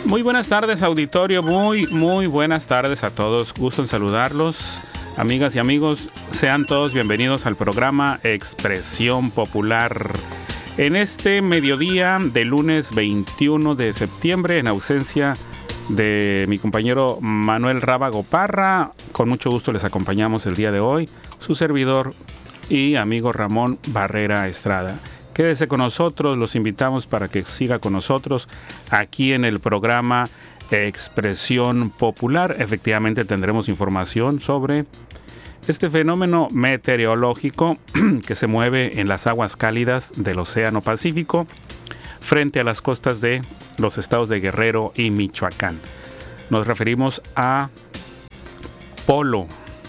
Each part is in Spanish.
Muy buenas tardes, auditorio. Muy buenas tardes a todos. Gusto en saludarlos. Amigas y amigos, sean todos bienvenidos al programa Expresión Popular. En este mediodía de lunes 21 de septiembre, en ausencia de mi compañero Manuel Rábago Parra, con mucho gusto les acompañamos el día de hoy, su servidor y amigo Ramón Barrera Estrada. Quédese con nosotros, los invitamos para que siga con nosotros aquí en el programa Expresión Popular. Efectivamente tendremos información sobre este fenómeno meteorológico que se mueve en las aguas cálidas del Océano Pacífico frente a las costas de los estados de Guerrero y Michoacán. Nos referimos a Polo.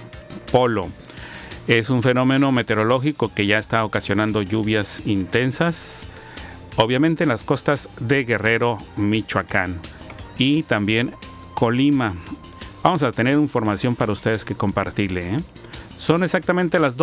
Es un fenómeno meteorológico que ya está ocasionando lluvias intensas, obviamente en las costas de Guerrero, Michoacán y también Colima. Vamos a tener información para ustedes que compartirle. Son exactamente las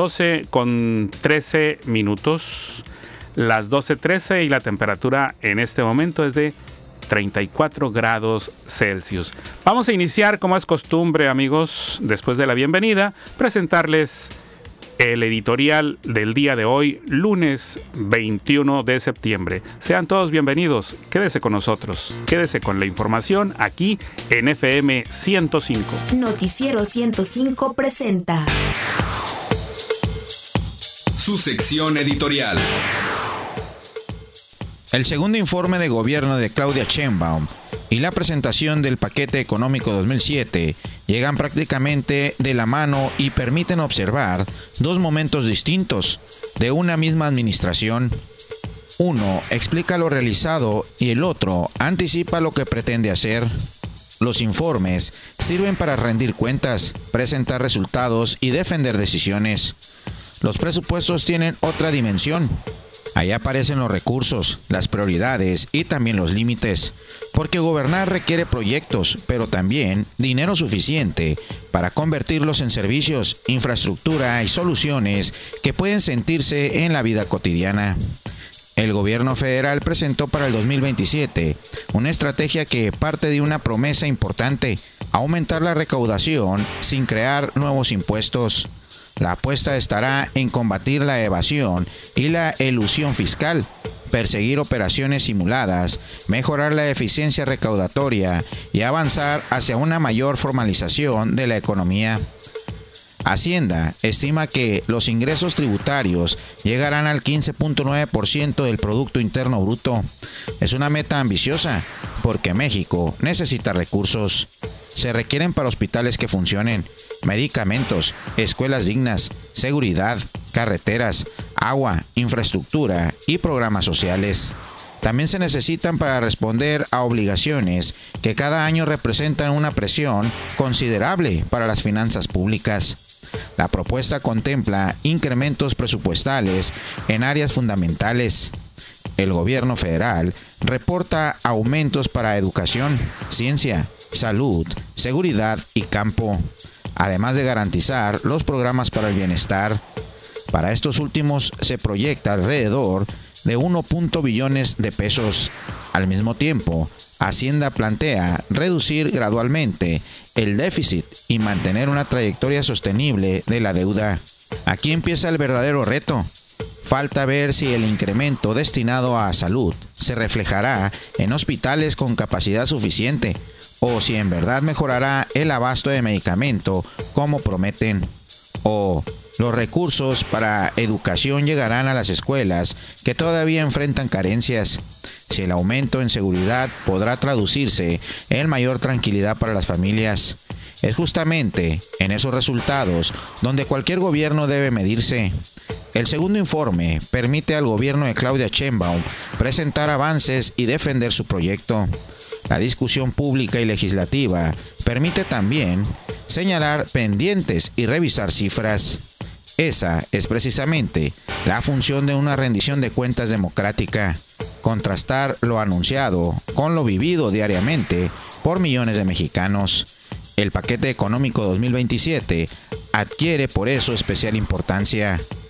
12:13, las 12:13 y la temperatura en este momento es de 34 grados Celsius. Vamos a iniciar, como es costumbre, amigos, después de la bienvenida, presentarles el editorial del día de hoy, lunes 21 de septiembre. Sean todos bienvenidos. Quédese con nosotros. Quédese con la información aquí en FM 105. Noticiero 105 presenta su sección editorial. El segundo informe de gobierno de Claudia Sheinbaum y la presentación del paquete económico 2007 llegan prácticamente de la mano y permiten observar dos momentos distintos de una misma administración. Uno explica lo realizado y el otro anticipa lo que pretende hacer. Los informes sirven para rendir cuentas, presentar resultados y defender decisiones. Los presupuestos tienen otra dimensión. Ahí aparecen los recursos, las prioridades y también los límites, porque gobernar requiere proyectos, pero también dinero suficiente para convertirlos en servicios, infraestructura y soluciones que pueden sentirse en la vida cotidiana. El gobierno federal presentó para el 2027 una estrategia que parte de una promesa importante: aumentar la recaudación sin crear nuevos impuestos. La apuesta estará en combatir la evasión y la elusión fiscal, perseguir operaciones simuladas, mejorar la eficiencia recaudatoria y avanzar hacia una mayor formalización de la economía. Hacienda estima que los ingresos tributarios llegarán al 15.9% del Producto Interno Bruto. Es una meta ambiciosa porque México necesita recursos. Se requieren para hospitales que funcionen, medicamentos, escuelas dignas, seguridad, carreteras, agua, infraestructura y programas sociales. También se necesitan para responder a obligaciones que cada año representan una presión considerable para las finanzas públicas. La propuesta contempla incrementos presupuestales en áreas fundamentales. El gobierno federal reporta aumentos para educación, ciencia, salud, seguridad y campo, además de garantizar los programas para el bienestar. Para estos últimos se proyecta alrededor de 1 billones de pesos. Al mismo tiempo, Hacienda plantea reducir gradualmente el déficit y mantener una trayectoria sostenible de la deuda. Aquí empieza el verdadero reto. Falta ver si el incremento destinado a salud se reflejará en hospitales con capacidad suficiente o si en verdad mejorará el abasto de medicamento como prometen, o los recursos para educación llegarán a las escuelas que todavía enfrentan carencias, si el aumento en seguridad podrá traducirse en mayor tranquilidad para las familias. Es justamente en esos resultados donde cualquier gobierno debe medirse. El segundo informe permite al gobierno de Claudia Sheinbaum presentar avances y defender su proyecto. La discusión pública y legislativa permite también señalar pendientes y revisar cifras. Esa es precisamente la función de una rendición de cuentas democrática: contrastar lo anunciado con lo vivido diariamente por millones de mexicanos. El paquete económico 2027 adquiere por eso especial importancia.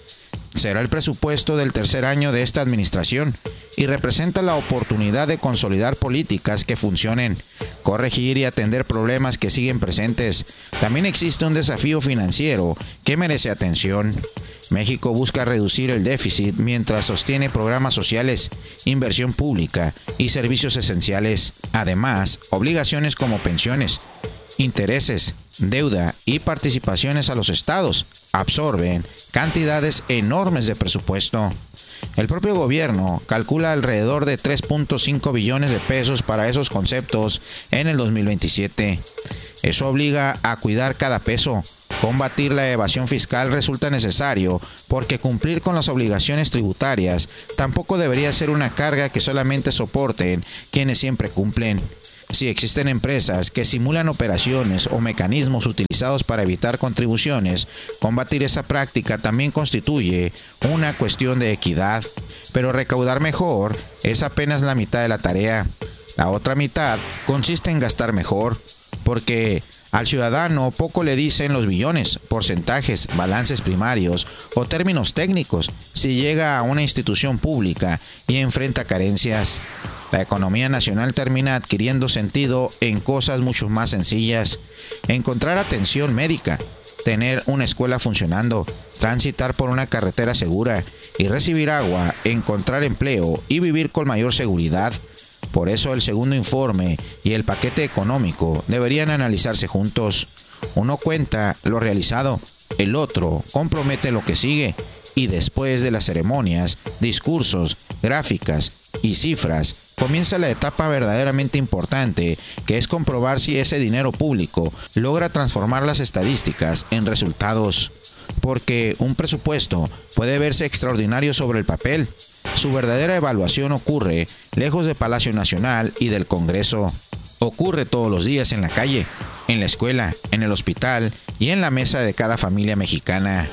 será el presupuesto del tercer año de esta administración y representa la oportunidad de consolidar políticas que funcionen, corregir y atender problemas que siguen presentes. También existe un desafío financiero que merece atención. México busca reducir el déficit mientras sostiene programas sociales, inversión pública y servicios esenciales. Además, obligaciones como pensiones, intereses, deuda y participaciones a los estados absorben cantidades enormes de presupuesto. El propio gobierno calcula alrededor de 3.5 billones de pesos para esos conceptos en el 2027. Eso obliga a cuidar cada peso. Combatir la evasión fiscal resulta necesario porque cumplir con las obligaciones tributarias tampoco debería ser una carga que solamente soporten quienes siempre cumplen. Si existen empresas que simulan operaciones o mecanismos utilizados para evitar contribuciones, combatir esa práctica también constituye una cuestión de equidad. Pero recaudar mejor es apenas la mitad de la tarea. La otra mitad consiste en gastar mejor, porque al ciudadano poco le dicen los billones, porcentajes, balances primarios o términos técnicos si llega a una institución pública y enfrenta carencias. La economía nacional termina adquiriendo sentido en cosas mucho más sencillas. Encontrar atención médica, tener una escuela funcionando, transitar por una carretera segura y recibir agua, encontrar empleo y vivir con mayor seguridad. Por eso el segundo informe y el paquete económico deberían analizarse juntos. Uno cuenta lo realizado, el otro compromete lo que sigue, y después de las ceremonias, discursos, gráficas y cifras, comienza la etapa verdaderamente importante, que es comprobar si ese dinero público logra transformar las estadísticas en resultados. Porque un presupuesto puede verse extraordinario sobre el papel. Su verdadera evaluación ocurre lejos de Palacio Nacional y del Congreso. Ocurre todos los días en la calle, en la escuela, en el hospital y en la mesa de cada familia mexicana.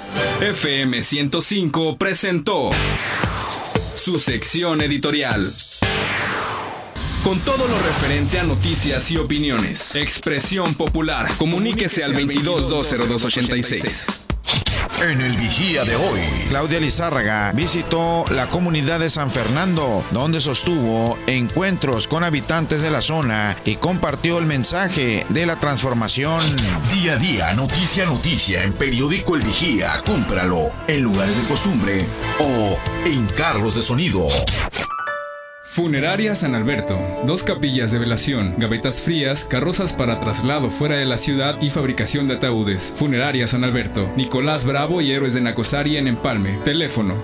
FM 105 presentó su sección editorial. Con todo lo referente a noticias y opiniones. Expresión Popular. Comuníquese al 22-202-86. En el Vigía de hoy, Claudia Lizárraga visitó la comunidad de San Fernando, donde sostuvo encuentros con habitantes de la zona y compartió el mensaje de la transformación. Día a día, noticia a noticia, en Periódico El Vigía. Cómpralo en lugares de costumbre o en carros de sonido. Funeraria San Alberto. 2 capillas de velación, gavetas frías, carrozas para traslado fuera de la ciudad y fabricación de ataúdes. Funeraria San Alberto. Nicolás Bravo y Héroes de Nacosari en Empalme. Teléfono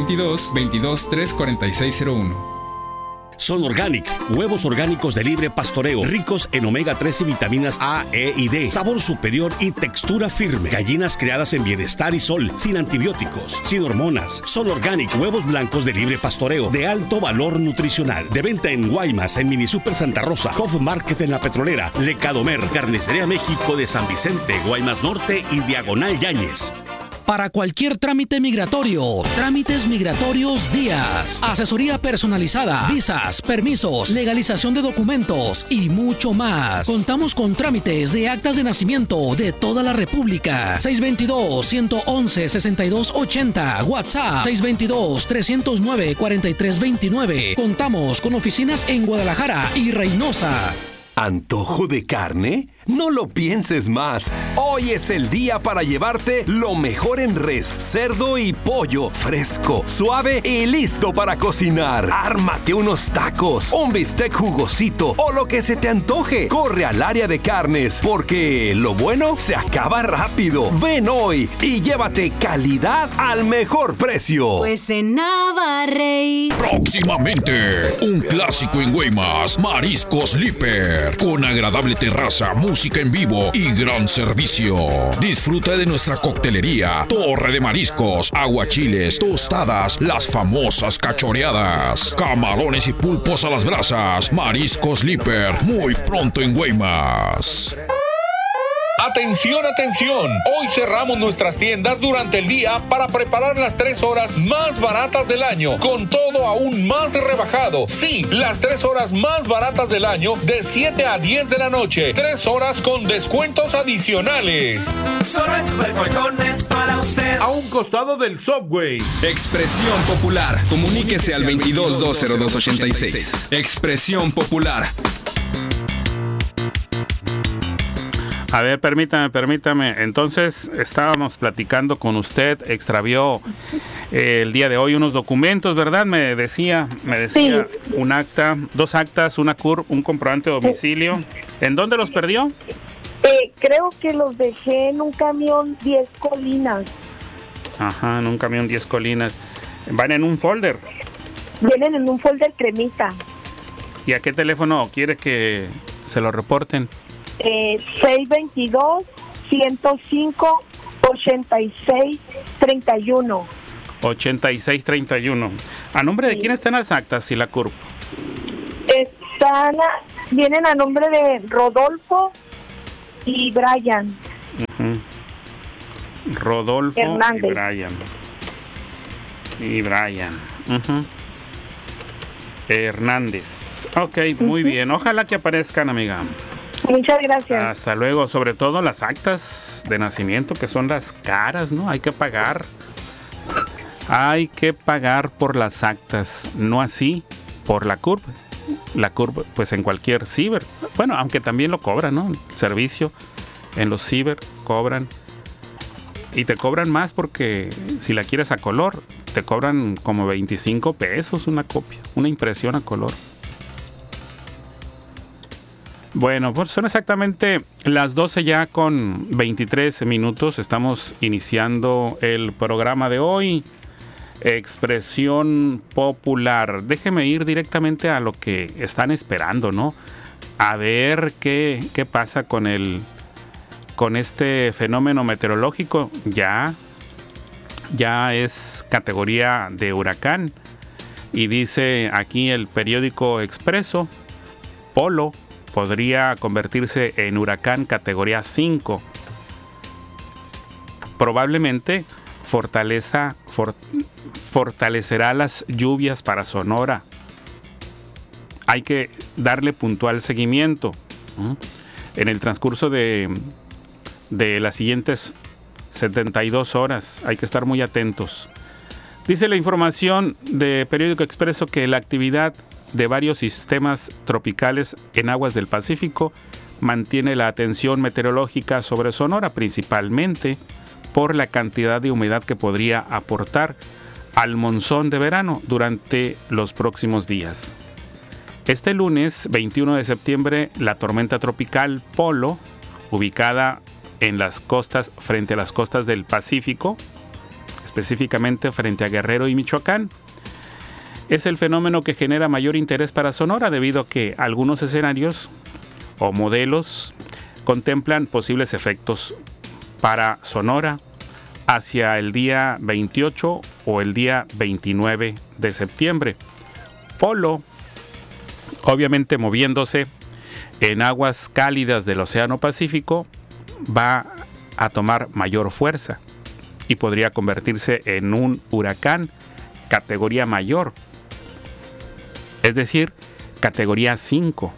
622-223-4601. Son Organic, huevos orgánicos de libre pastoreo, ricos en omega 3 y vitaminas A, E y D, sabor superior y textura firme. Gallinas criadas en bienestar y sol, sin antibióticos, sin hormonas. Son Organic, huevos blancos de libre pastoreo, de alto valor nutricional. De venta en Guaymas, en Mini Super Santa Rosa, Hof Market en La Petrolera, Lecadomer, Carnicería México de San Vicente, Guaymas Norte y Diagonal Yáñez. Para cualquier trámite migratorio, Trámites Migratorios Díaz. Asesoría personalizada, visas, permisos, legalización de documentos y mucho más. Contamos con trámites de actas de nacimiento de toda la República. 622-111-6280. WhatsApp 622-309-4329. Contamos con oficinas en Guadalajara y Reynosa. ¿Antojo de carne? No lo pienses más. Hoy es el día para llevarte lo mejor en res, cerdo y pollo, fresco, suave y listo para cocinar. Ármate unos tacos, un bistec jugosito o lo que se te antoje. Corre al área de carnes, porque lo bueno se acaba rápido. Ven hoy y llévate calidad al mejor precio. Pues en Navarrey. Próximamente, un clásico en Guaymas, Mariscos Líper, con agradable terraza, música en vivo y gran servicio. Disfruta de nuestra coctelería, torre de mariscos, aguachiles, tostadas, las famosas cachoreadas, camarones y pulpos a las brasas. Mariscos Líper, muy pronto en Guaymas. Atención, atención. Hoy cerramos nuestras tiendas durante el día para preparar las 3 horas más baratas del año, con todo aún más rebajado. Sí, las 3 horas más baratas del año de 7 a 10 de la noche. 3 horas con descuentos adicionales. Solo en Supercolchones para usted. A un costado del Subway. Expresión Popular. Comuníquese al 22-202-86. Expresión Popular. A ver, permítame. Entonces, estábamos platicando con usted, extravió el día de hoy unos documentos, ¿verdad? Me decía Sí. un acta, 2 actas, una CURP, un comprobante de domicilio. ¿En dónde los perdió? Creo que los dejé en un camión 10 Colinas. Ajá, en un camión 10 Colinas. ¿Van en un folder? Vienen en un folder cremita. ¿Y a qué teléfono quiere que se lo reporten? 622-105-8631. 8631. ¿A nombre de quién están las actas y la CURP? Vienen a nombre de Rodolfo y Brian. Uh-huh. Rodolfo Hernández. y Brian. Uh-huh. Hernández. Ok, muy bien. Ojalá que aparezcan, amiga. Muchas gracias. Hasta luego. Sobre todo las actas de nacimiento, que son las caras, ¿no? Hay que pagar. Hay que pagar por las actas, no así por la CURP. La CURP, pues en cualquier ciber. Bueno, aunque también lo cobran, ¿no? Servicio en los ciber cobran. Y te cobran más porque si la quieres a color, te cobran como 25 pesos una copia, una impresión a color. Bueno, pues son exactamente las 12 ya con 23 minutos. Estamos iniciando el programa de hoy. Expresión Popular. Déjeme ir directamente a lo que están esperando, ¿no? A ver qué pasa con este fenómeno meteorológico. Ya es categoría de huracán. Y dice aquí el periódico Expreso, Polo podría convertirse en huracán categoría 5. Probablemente fortalecerá las lluvias para Sonora. Hay que darle puntual seguimiento. En el transcurso de las siguientes 72 horas hay que estar muy atentos. Dice la información de Periódico Expreso que la actividad de varios sistemas tropicales en aguas del Pacífico mantiene la atención meteorológica sobre Sonora, principalmente por la cantidad de humedad que podría aportar al monzón de verano durante los próximos días. Este lunes 21 de septiembre, la tormenta tropical Polo, ubicada en las costas, frente a las costas del Pacífico, específicamente frente a Guerrero y Michoacán, es el fenómeno que genera mayor interés para Sonora debido a que algunos escenarios o modelos contemplan posibles efectos para Sonora hacia el día 28 o el día 29 de septiembre. Polo, obviamente moviéndose en aguas cálidas del Océano Pacífico, va a tomar mayor fuerza y podría convertirse en un huracán categoría mayor, es decir, categoría 5.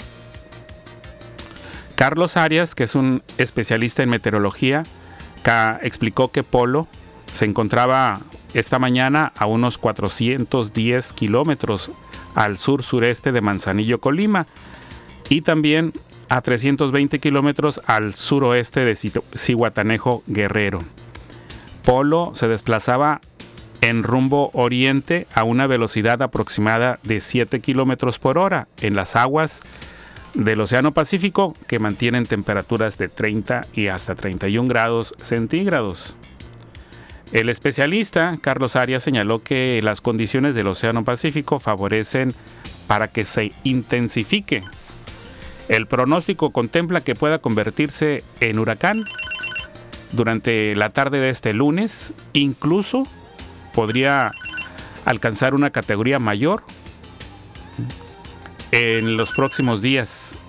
Carlos Arias, que es un especialista en meteorología, explicó que Polo se encontraba esta mañana a unos 410 kilómetros al sur-sureste de Manzanillo, Colima, y también a 320 kilómetros al suroeste de Zihuatanejo, Guerrero. Polo se desplazaba en rumbo oriente a una velocidad aproximada de 7 kilómetros por hora en las aguas del Océano Pacífico, que mantienen temperaturas de 30 y hasta 31 grados centígrados. El especialista Carlos Arias señaló que las condiciones del Océano Pacífico favorecen para que se intensifique. El pronóstico contempla que pueda convertirse en huracán durante la tarde de este lunes, incluso podría alcanzar una categoría mayor en los próximos días.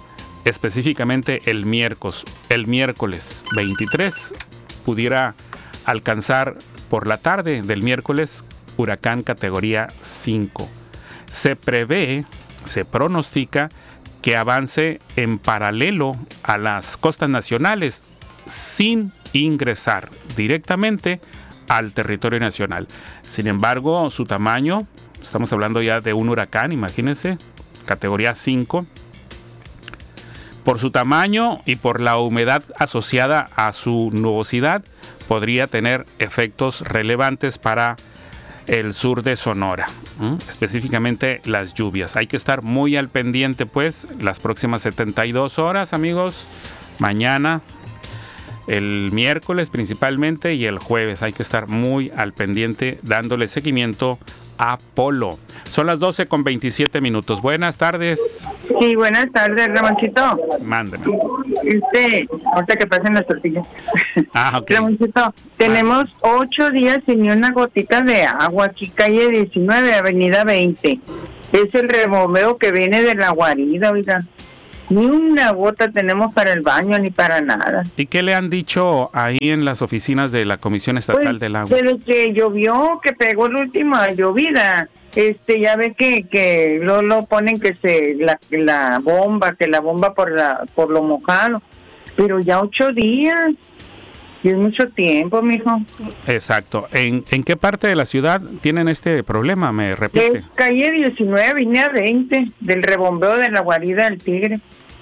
específicamente el miércoles 23, pudiera alcanzar por la tarde del miércoles huracán categoría 5. Se pronostica que avance en paralelo a las costas nacionales sin ingresar directamente al territorio nacional. Sin embargo, su tamaño, estamos hablando ya de un huracán, imagínense, categoría 5. Por su tamaño y por la humedad asociada a su nubosidad, podría tener efectos relevantes para el sur de Sonora, específicamente las lluvias. Hay que estar muy al pendiente, pues, las próximas 72 horas, amigos. Mañana, el miércoles principalmente y el jueves. Hay que estar muy al pendiente dándole seguimiento a Polo. Son las 12:27. Buenas tardes. Sí, buenas tardes, Ramoncito. Mándeme. Ahorita que pasen las tortillas. Ok. Ramoncito, tenemos 8 días sin ni una gotita de agua aquí, calle 19, avenida 20. Es el rebombeo que viene de la guarida, oiga. Ni una gota tenemos para el baño ni para nada. ¿Y qué le han dicho ahí en las oficinas de la Comisión Estatal del Agua? Desde que llovió, que pegó la última llovida, ya ve que lo ponen que la bomba por lo mojado, pero ya 8 días, y es mucho tiempo, mijo. Exacto. ¿En qué parte de la ciudad tienen este problema? ¿Me repite? Es calle 19, avenida 20, del rebombeo de la guarida del tigre.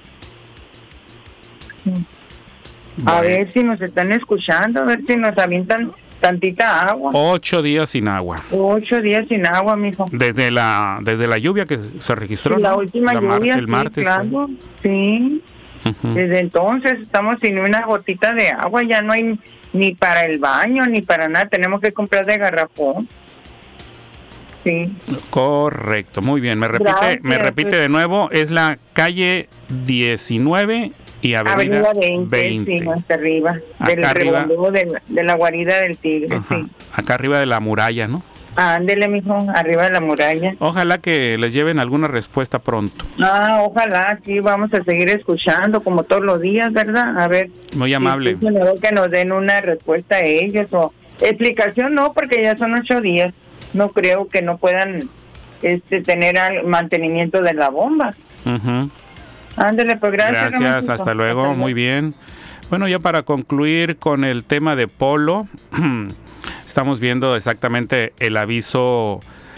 Bueno. A ver si nos están escuchando, a ver si nos avientan tantita agua. 8 días sin agua. 8 días sin agua, mijo. Desde la lluvia que se registró. La última lluvia, el martes. Claro, sí. Uh-huh. Desde entonces estamos sin una gotita de agua, ya no hay ni para el baño ni para nada, tenemos que comprar de garrafón. Sí. Correcto, muy bien. Me repite de nuevo, es la calle 19 y avenida 20. Sí, hasta arriba, del rebombeo de la guarida del tigre. Ajá. Sí. Acá arriba de la muralla, ¿no? Ándele, mijo, arriba de la muralla. Ojalá que les lleven alguna respuesta pronto. Ojalá, sí, vamos a seguir escuchando como todos los días, ¿verdad? A ver. Muy amable. Que nos den una respuesta a ellos o explicación, no, porque ya son 8 días. No creo que no puedan tener mantenimiento de la bomba. Uh-huh. Ándele, pues gracias. Gracias, hasta luego, muy bien. Bueno, ya para concluir con el tema de Polo, estamos viendo exactamente el aviso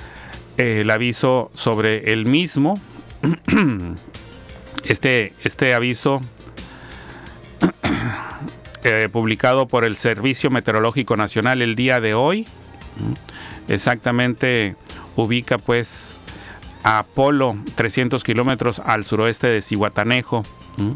sobre el mismo. Este aviso publicado por el Servicio Meteorológico Nacional el día de hoy, exactamente ubica pues a Polo 300 kilómetros al suroeste de Zihuatanejo.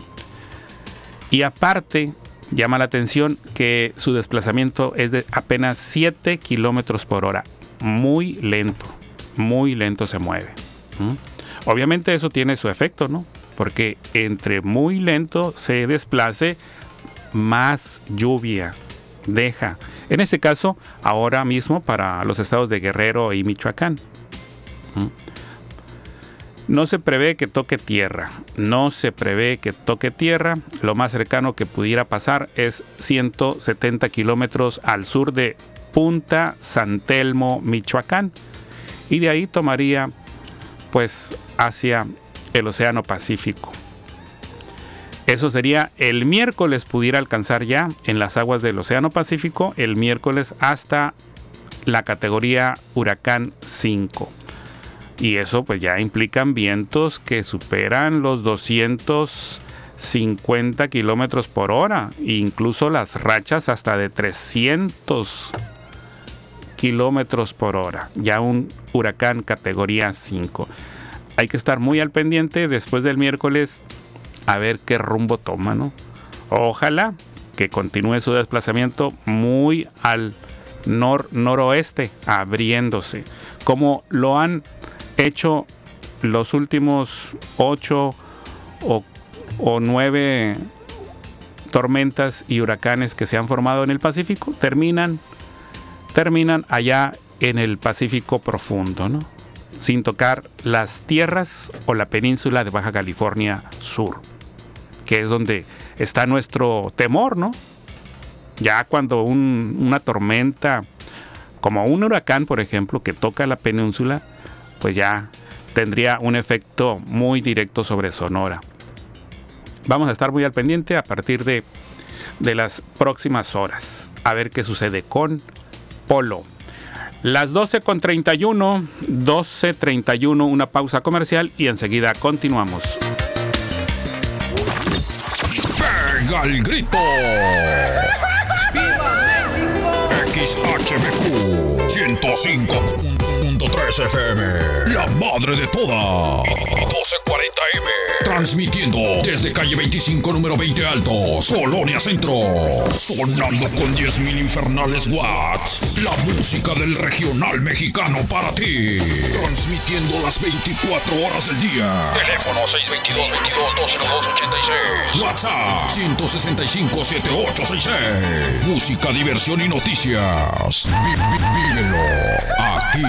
Y aparte, llama la atención que su desplazamiento es de apenas 7 kilómetros por hora. Muy lento se mueve. Obviamente eso tiene su efecto, ¿no? Porque entre muy lento se desplace, más lluvia deja. En este caso, ahora mismo para los estados de Guerrero y Michoacán. No se prevé que toque tierra. Lo más cercano que pudiera pasar es 170 kilómetros al sur de Punta San Telmo, Michoacán. Y de ahí tomaría pues hacia el Océano Pacífico. Eso sería el miércoles, pudiera alcanzar ya en las aguas del Océano Pacífico, el miércoles hasta la categoría Huracán 5. Y eso pues ya implican vientos que superan los 250 kilómetros por hora, e incluso las rachas hasta de 300 kilómetros por hora. Ya un huracán categoría 5. Hay que estar muy al pendiente después del miércoles a ver qué rumbo toma, ¿no? Ojalá que continúe su desplazamiento muy al noroeste, abriéndose, como lo han hecho los últimos 8 o 9 tormentas y huracanes que se han formado en el Pacífico. Terminan allá en el Pacífico profundo, ¿no? Sin tocar las tierras o la península de Baja California Sur. que es donde está nuestro temor, ¿no? Ya cuando una tormenta, como un huracán, por ejemplo, que toca la península, pues ya tendría un efecto muy directo sobre Sonora. Vamos a estar muy al pendiente a partir de las próximas horas, a ver qué sucede con Polo. Las 12:31, una pausa comercial y enseguida continuamos. ¡Pega el grito! XHBQ 105.3 FM, la madre de todas. 1240M. Transmitiendo desde calle 25, número 20 Altos, Colonia Centro. Sonando con 10,000 infernales watts. La música del regional mexicano para ti. Transmitiendo las 24 horas del día. Teléfono 622-22-202-86. WhatsApp 165-7866. Música, diversión y noticias. Vívelo aquí.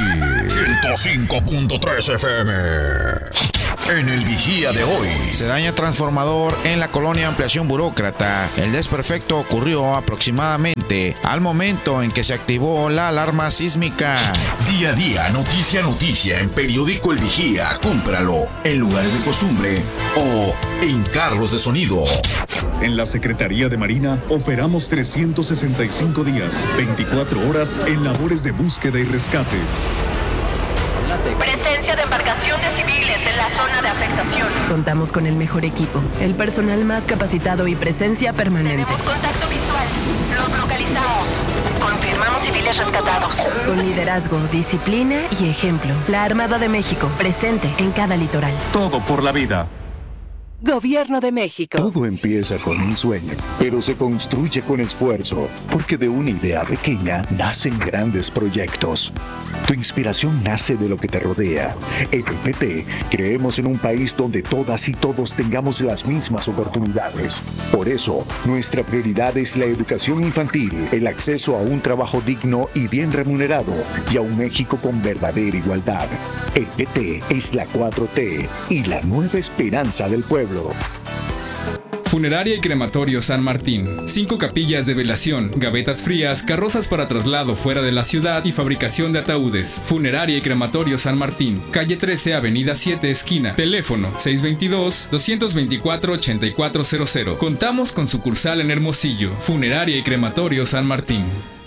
105.3 FM. En el Vigía de hoy. Se daña transformador en la colonia Ampliación Burócrata. El desperfecto ocurrió aproximadamente al momento en que se activó la alarma sísmica. Día a día, noticia a noticia en Periódico El Vigía. Cómpralo en lugares de costumbre o en carros de sonido. En la Secretaría de Marina operamos 365 días, 24 horas en labores de búsqueda y rescate. Presencia de embarcaciones civiles en la zona de afectación. Contamos con el mejor equipo, el personal más capacitado y presencia permanente. Tenemos contacto visual. Los localizamos. Confirmamos civiles rescatados. Con liderazgo, disciplina y ejemplo. La Armada de México, presente en cada litoral. Todo por la vida. Gobierno de México. Todo empieza con un sueño, pero se construye con esfuerzo, porque de una idea pequeña nacen grandes proyectos. Tu inspiración nace de lo que te rodea. En el PT creemos en un país donde todas y todos tengamos las mismas oportunidades. Por eso, nuestra prioridad es la educación infantil, el acceso a un trabajo digno y bien remunerado, y a un México con verdadera igualdad. El PT es la 4T y la nueva esperanza del pueblo. Funeraria y Crematorio San Martín. 5 capillas de velación, gavetas frías, carrozas para traslado fuera de la ciudad y fabricación de ataúdes. Funeraria y Crematorio San Martín. Calle 13, Avenida 7, esquina. Teléfono 622-224-8400. Contamos con sucursal en Hermosillo. Funeraria y Crematorio San Martín.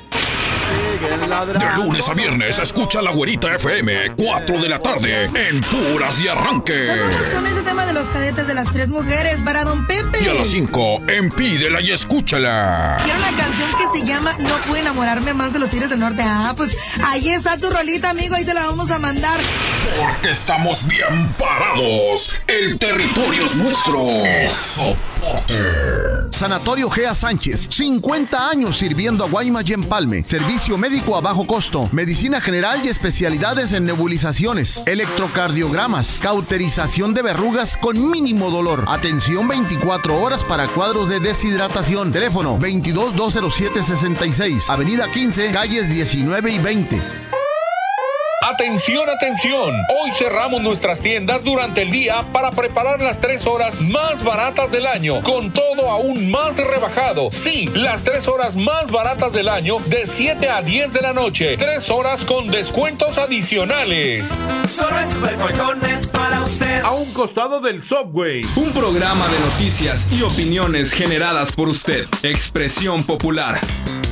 De lunes a viernes, escucha La Güerita FM, 4 de la tarde, en Puras y Arranque. Con ese tema de los cadetes de las 3 mujeres para Don Pepe. Y a las 5, en Pídela y Escúchala. Quiero una canción que se llama No puedo enamorarme más de los Tigres del Norte. Ah, pues ahí está tu rolita, amigo, ahí te la vamos a mandar. Porque estamos bien parados. El territorio es nuestro. Soporte. Sanatorio Gea Sánchez, 50 años sirviendo a Guaymas y Empalme. Servicio médico a bajo costo, medicina general y especialidades en nebulizaciones, electrocardiogramas, cauterización de verrugas con mínimo dolor. Atención 24 horas para cuadros de deshidratación. Teléfono 22-207-66, Avenida 15, calles 19 y 20. Atención, atención. Hoy cerramos nuestras tiendas durante el día para preparar las 3 horas más baratas del año, con todo aún más rebajado. Sí, las 3 horas más baratas del año de 7 a 10 de la noche. 3 horas con descuentos adicionales. Solo en Supercolchones para usted. A un costado del Subway. Un programa de noticias y opiniones generadas por usted. Expresión Popular.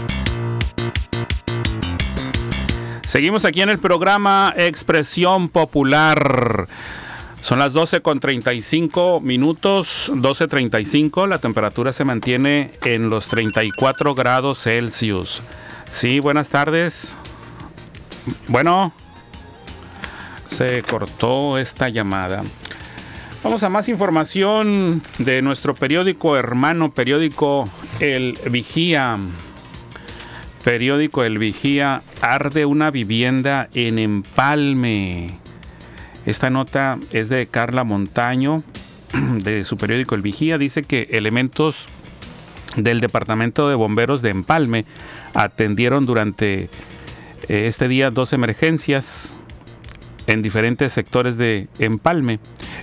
Seguimos aquí en el programa Expresión Popular. Son las 12:35 minutos, 12:35. La temperatura se mantiene en los 34 grados Celsius. Sí, buenas tardes. Bueno, se cortó esta llamada. Vamos a más información de nuestro periódico hermano, periódico El Vigía. Periódico El Vigía, arde una vivienda en Empalme. Esta nota es de Carla Montaño, de su periódico El Vigía. Dice que elementos del Departamento de Bomberos de Empalme atendieron durante este día 2 emergencias en diferentes sectores de Empalme.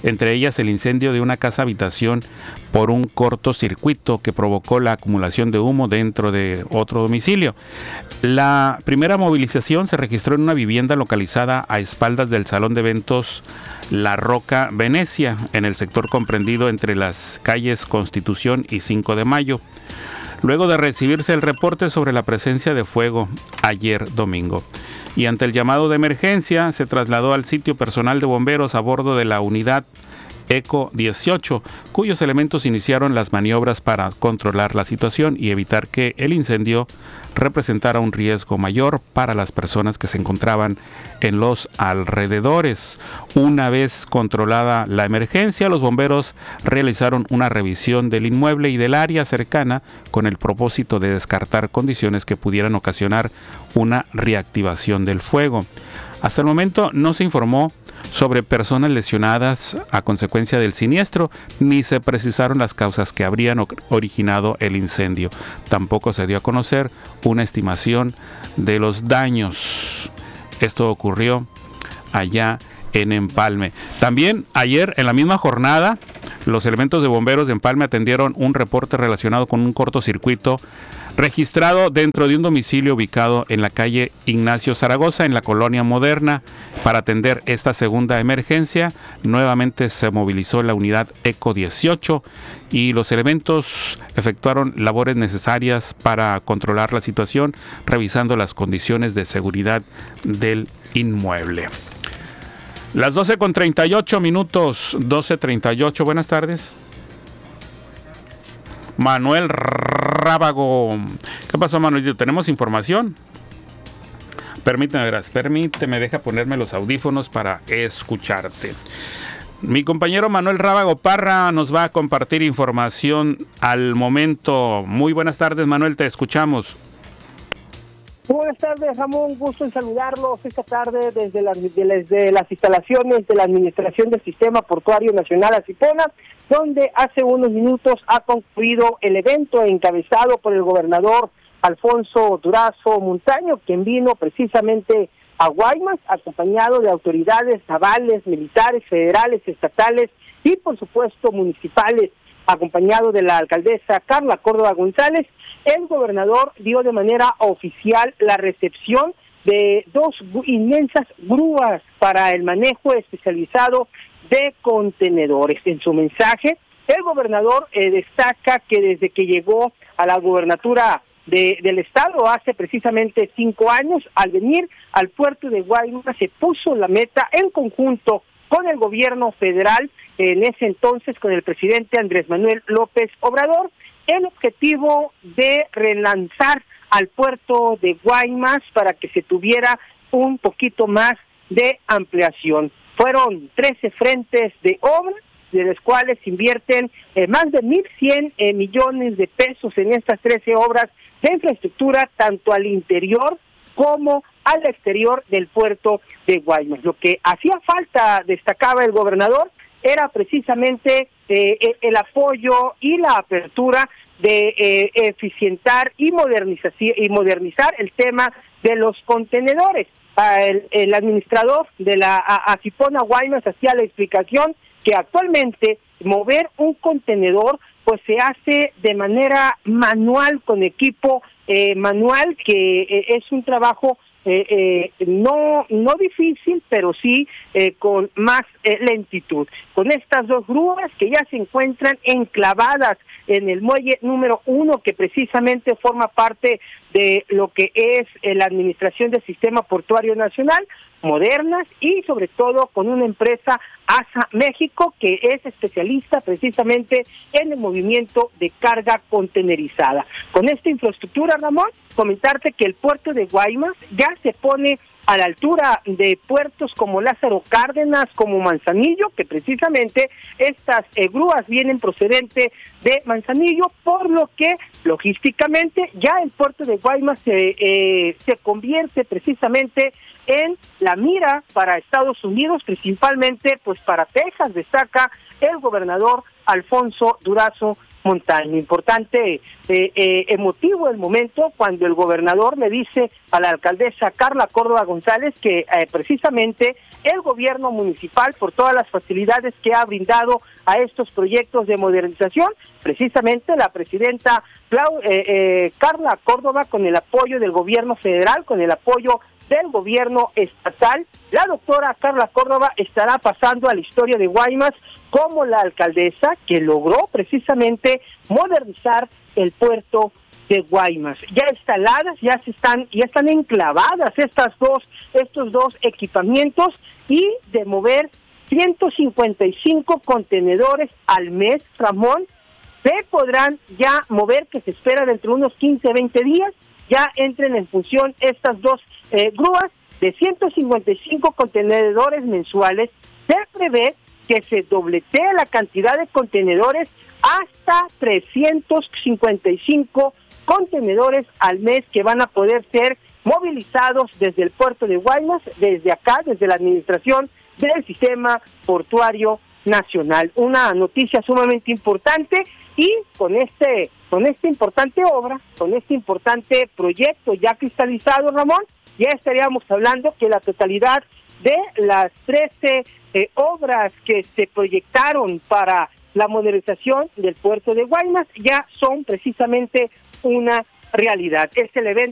entre ellas el incendio de una casa habitación por un cortocircuito que provocó la acumulación de humo dentro de otro domicilio. La primera movilización se registró en una vivienda localizada a espaldas del Salón de Eventos La Roca, Venecia, en el sector comprendido entre las calles Constitución y 5 de Mayo. Luego de recibirse el reporte sobre la presencia de fuego ayer domingo. Y ante el llamado de emergencia, se trasladó al sitio personal de bomberos a bordo de la unidad ECO 18, cuyos elementos iniciaron las maniobras para controlar la situación y evitar que el incendio representara un riesgo mayor para las personas que se encontraban en los alrededores. Una vez controlada la emergencia, los bomberos realizaron una revisión del inmueble y del área cercana con el propósito de descartar condiciones que pudieran ocasionar una reactivación del fuego. Hasta el momento no se informó sobre personas lesionadas a consecuencia del siniestro, ni se precisaron las causas que habrían originado el incendio. Tampoco se dio a conocer una estimación de los daños. Esto ocurrió allá en Empalme. También ayer, en la misma jornada, los elementos de bomberos de Empalme atendieron un reporte relacionado con un cortocircuito registrado dentro de un domicilio ubicado en la calle Ignacio Zaragoza, en la Colonia Moderna. Para atender esta segunda emergencia, nuevamente se movilizó la unidad ECO 18 y los elementos efectuaron labores necesarias para controlar la situación, revisando las condiciones de seguridad del inmueble. Las 12:38 minutos, 12:38. Buenas tardes. Manuel Rábago. ¿Qué pasó, Manuelito? ¿Tenemos información? Permíteme, deja ponerme los audífonos para escucharte. Mi compañero Manuel Rábago Parra nos va a compartir información al momento. Muy buenas tardes, Manuel, te escuchamos. Buenas tardes, Ramón, gusto en saludarlos esta tarde desde las instalaciones de la Administración del Sistema Portuario Nacional Asipona, donde hace unos minutos ha concluido el evento encabezado por el gobernador Alfonso Durazo Montaño, quien vino precisamente a Guaymas, acompañado de autoridades navales, militares, federales, estatales y por supuesto municipales, acompañado de la alcaldesa Carla Córdoba González. El gobernador dio de manera oficial la recepción de 2 inmensas grúas para el manejo especializado de contenedores. En su mensaje, el gobernador destaca que desde que llegó a la gubernatura del estado hace precisamente 5 años, al venir al puerto de Guaymas, se puso la meta en conjunto con el gobierno federal, en ese entonces con el presidente Andrés Manuel López Obrador, el objetivo de relanzar al puerto de Guaymas para que se tuviera un poquito más de ampliación. Fueron 13 frentes de obra, de los cuales invierten más de 1.100 millones de pesos en estas 13 obras de infraestructura, tanto al interior como al exterior del puerto de Guaymas. Lo que hacía falta, destacaba el gobernador, era precisamente el apoyo y la apertura de eficientar y modernizar el tema de los contenedores. El administrador de la Asipona Guaymas hacía la explicación que actualmente mover un contenedor pues se hace de manera manual, con equipo manual, que es un trabajo no difícil, pero sí con más lentitud. Con estas 2 grúas que ya se encuentran enclavadas en el muelle número 1, que precisamente forma parte de lo que es la Administración del Sistema Portuario Nacional, modernas y sobre todo con una empresa ASA México que es especialista precisamente en el movimiento de carga contenerizada. Con esta infraestructura, Ramón, comentarte que el puerto de Guaymas ya se pone a la altura de puertos como Lázaro Cárdenas, como Manzanillo, que precisamente estas grúas vienen procedente de Manzanillo, por lo que logísticamente ya el puerto de Guaymas se convierte precisamente en la mira para Estados Unidos, principalmente pues para Texas, destaca el gobernador Alfonso Durazo montaña. Importante, emotivo el momento cuando el gobernador le dice a la alcaldesa Carla Córdoba González que precisamente el gobierno municipal, por todas las facilidades que ha brindado a estos proyectos de modernización, precisamente la presidenta Carla Córdoba, con el apoyo del gobierno federal, con el apoyo del gobierno estatal, la doctora Carla Córdoba estará pasando a la historia de Guaymas como la alcaldesa que logró precisamente modernizar el puerto de Guaymas. Ya instaladas, ya están enclavadas estos dos equipamientos, y de mover 155 contenedores al mes, Ramón, se podrán ya mover, que se espera dentro de unos 15, 20 días, ya entren en función estas dos grúas de 155 contenedores mensuales. Se prevé que se dobletee la cantidad de contenedores hasta 355 contenedores al mes que van a poder ser movilizados desde el puerto de Guaymas, desde acá, desde la administración del Sistema Portuario Nacional. Una noticia sumamente importante, y con esta importante obra, con este importante proyecto ya cristalizado, Ramón, ya estaríamos hablando que la totalidad de las 13 obras que se proyectaron para la modernización del puerto de Guaymas ya son precisamente una realidad. Es el evento